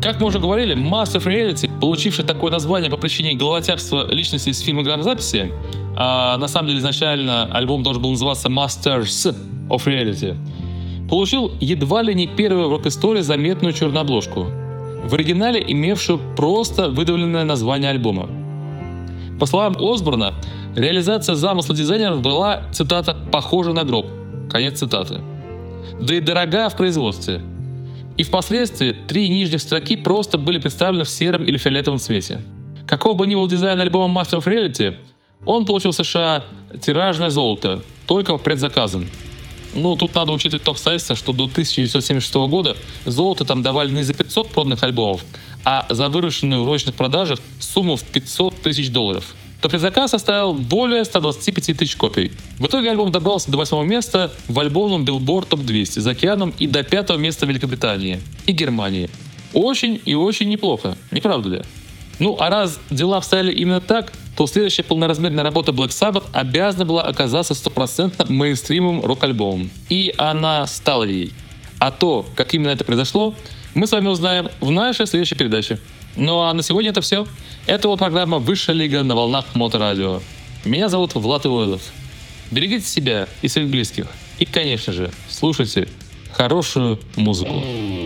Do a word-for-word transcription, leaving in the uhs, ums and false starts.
Как мы уже говорили, Master of Reality, получивший такое название по причине головотяпства личности из фильма «Грамзаписи», а на самом деле изначально альбом должен был называться Masters of Reality, получил едва ли не первую в рок-истории заметную черную обложку, в оригинале имевшую просто выдавленное название альбома. По словам Осборна, реализация замысла дизайнеров была, цитата, «похожа на гроб». Конец цитаты. Да и дорога в производстве. И впоследствии три нижних строки просто были представлены в сером или фиолетовом цвете. Каков бы ни был дизайн альбома Master of Reality, он получил в США тиражное золото, только предзаказом. Ну, тут надо учитывать то обстоятельство, что до тысяча девятьсот семьдесят шестого года золото там давали не за пятьсот проданных альбомов, а за вырученную в ручных продажах сумму в пятьсот тысяч долларов. То предзаказ составил более ста двадцати пяти тысяч копий. В итоге альбом добрался до восьмого места в альбомном Billboard топ двести за океаном и до пятого места в Великобритании и Германии. Очень и очень неплохо, не правда ли? Ну, а раз дела обстояли именно так, то следующая полноразмерная работа Black Sabbath обязана была оказаться стопроцентно мейнстримовым рок-альбомом. И она стала ей. А то, как именно это произошло, мы с вами узнаем в нашей следующей передаче. Ну а на сегодня это все. Это была программа «Высшая лига» на волнах Моторадио. Меня зовут Влад Илойлов. Берегите себя и своих близких. И, конечно же, слушайте хорошую музыку.